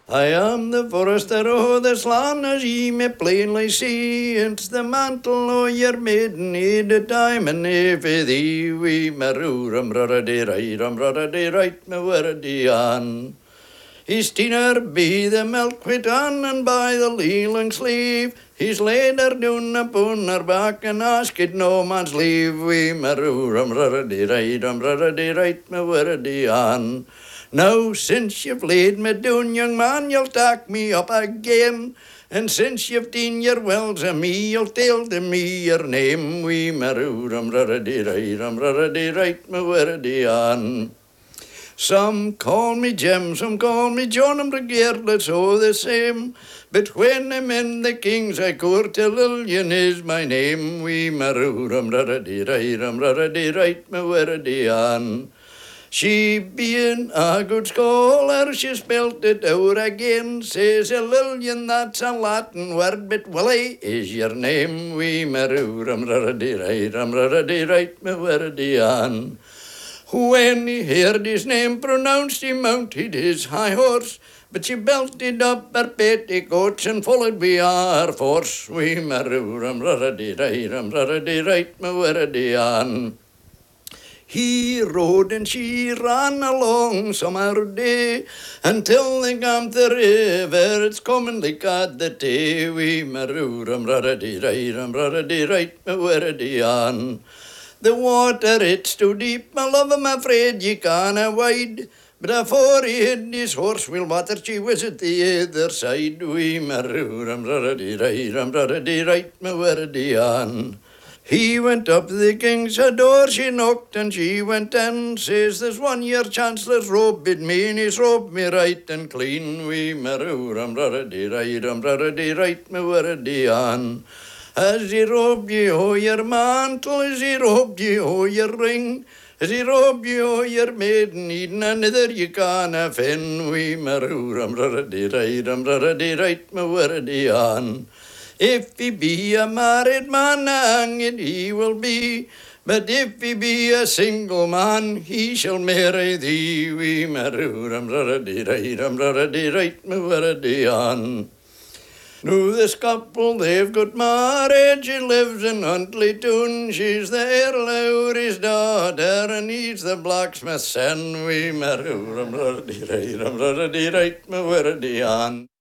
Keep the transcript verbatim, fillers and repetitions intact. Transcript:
I am the forester o' this land, as ye may plainly see. It's the mantle o' your maiden head, a diamond eh, for thee. We marooram ruddy right, rum ruddy right, me wordy on. His teener be the milk quit on, and by the leeling sleeve, he's laid her down upon her back, and asked no man's leave. We marooram ruddy right, rum ruddy right, me wordy on. Now, since you've laid me down, young man, you'll take me up again. And since you've done your wells of me, you'll tell to me your name. We marooram ruddy right, rum ruddy right, me wordy on. Some call me Jim, some call me John, and regardless all the same. But when I'm in the king's high court, a Lillian is my name. We marooram ruddy right, rum ruddy right, me wordy on. She being a good scholar, she spelt it out again. Says a Lillian, that's a Latin word, but Willie is your name. We marooram ruddy right, rum ruddy right, me wordy on. When he heard his name pronounced, he mounted his high horse, but she belted up her petticoats and followed by our force. We marooram ruddy right, rum ruddy right, me wordy on. He rode and she ran along summer day until they come to the river. It's commonly called the Tay. We marooram ruddy right, rum ruddy right, me wordy on. The water, it's too deep, my love, I'm afraid ye canna wade. But afore he hid his horse, will water, she was at the other side. We marooram ruddy right, rum ruddy right, me wordy on. He went up the king's door, she knocked and she went in. Says, there's one year Chancellor's robe bid me, and he's robed me right and clean. We marooram ruddy right, rum ruddy right, me wordy on. Has he robbed ye o' your mantle? Has he robbed ye o' your ring? Has he robbed ye o' your maiden Eden? Another ye canna fin. We marooram ruddy right, rum ruddy right, me wordy on. If he be a married man, hanged he will be. But if he be a single man, he shall marry thee. We marooram ruddy right, rum ruddy right, me wordy on. Now this couple, they've got married, she lives in Huntley Town. She's the Earl Lowry's daughter, and he's the blacksmith's son. We marooram ruddy right, rum ruddy right, me wordy on.